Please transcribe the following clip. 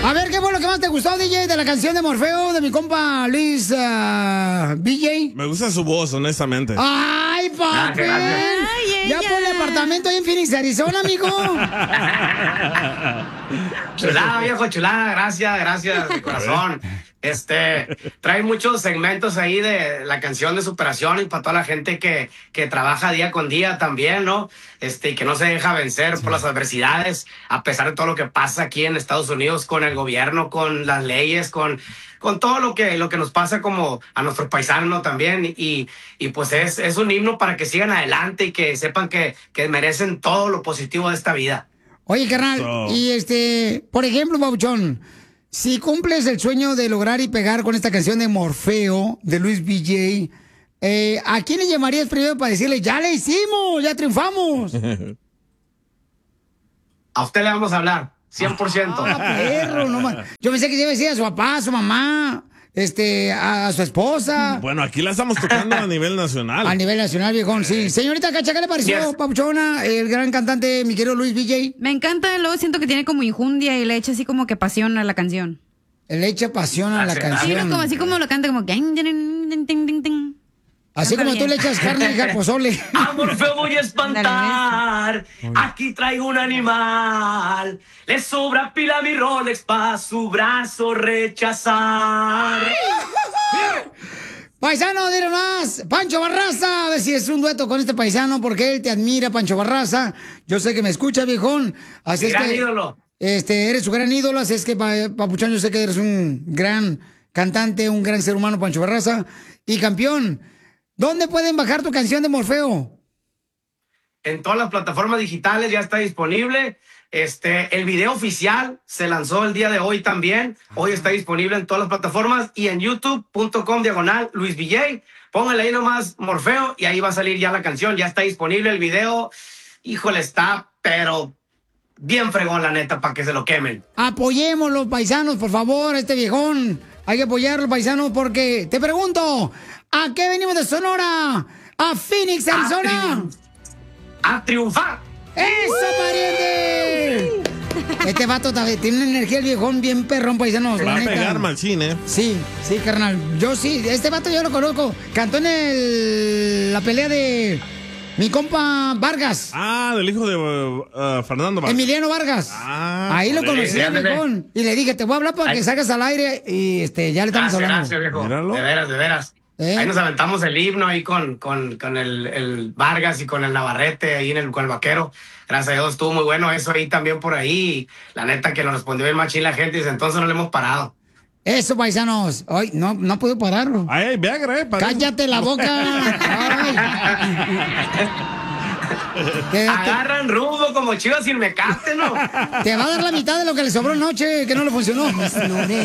A ver, ¿qué fue lo que más te gustó, DJ, de la canción de Morfeo de mi compa Luis DJ? Me gusta su voz, honestamente. ¡Ay, papi! Ya pone apartamento ahí en Phoenix, Arizona, amigo. Chulada, viejo, chulada. Gracias, de corazón. Trae muchos segmentos ahí de la canción de superación y para toda la gente que trabaja día con día también, ¿no? Y que no se deja vencer por las adversidades, a pesar de todo lo que pasa aquí en Estados Unidos con el gobierno, con las leyes, con todo lo que nos pasa como a nuestros paisanos también. Y pues es un himno para que sigan adelante y que sepan que merecen todo lo positivo de esta vida. Oye, carnal, y por ejemplo, Babuchón, si cumples el sueño de lograr y pegar con esta canción de Morfeo, de Luis VJ, ¿a quién le llamarías primero para decirle, ya le hicimos, ya triunfamos? A usted le vamos a hablar, 100%. Perro, no más. Yo pensé que iba a decir a su papá, a su mamá, a su esposa. Bueno, aquí la estamos tocando a nivel nacional. A nivel nacional, viejón, sí. Señorita Cacha, ¿qué le pareció, Papuchona, el gran cantante, mi querido Luis VJ? Me encanta, luego siento que tiene como injundia y le echa así como que pasión a la canción. Le echa pasión a la canción. Sí, como así como lo canta, como que... Así como tú le echas carne y pozole. A Morfeo voy a espantar. Aquí traigo un animal. Le sobra pila a mi Rolex pa' su brazo rechazar. Paisano, dile más. Pancho Barraza, a ver si es un dueto con este paisano, porque él te admira, Pancho Barraza. Yo sé que me escucha, viejón. Así gran es que, ídolo. Eres su gran ídolo, así es que, Papuchón, yo sé que eres un gran cantante, un gran ser humano, Pancho Barraza. Y campeón, ¿dónde pueden bajar tu canción de Morfeo? En todas las plataformas digitales ya está disponible. El video oficial se lanzó el día de hoy también. Hoy está disponible en todas las plataformas y en youtube.com/Luis VJ. Póngale ahí nomás Morfeo y ahí va a salir ya la canción. Ya está disponible el video. Híjole, está, pero bien fregón, la neta, para que se lo quemen. Apoyémoslo, paisanos, por favor, este viejón. Hay que apoyarlo, paisanos, porque te pregunto, ¿a qué venimos de Sonora? ¿A Phoenix, Arizona? ¡A triunfar! ¡Eso, pariente! Este vato tiene una energía, el viejón, bien perrón, paisanos. Va a pegar machín, ¿eh? Sí, carnal. Yo sí, este vato yo lo conozco. Cantó en la pelea de mi compa Vargas. Ah, del hijo de Fernando Vargas. Emiliano Vargas. Ahí lo conocí, viejón. Y le dije, te voy a hablar para que salgas al aire. Y ya le estamos hablando. Gracias, viejo. De veras. Ahí nos aventamos el himno ahí con el Vargas y con el Navarrete ahí con el Vaquero. Gracias a Dios estuvo muy bueno eso ahí también por ahí. La neta que nos respondió bien machín la gente y desde entonces no le hemos parado. Eso, paisanos. Ay, no puedo pararlo. Ay, Viagra, cállate la boca. Agarran rumbo como chivas sin mecate, ¿no? Te va a dar la mitad de lo que le sobró anoche, que no le funcionó.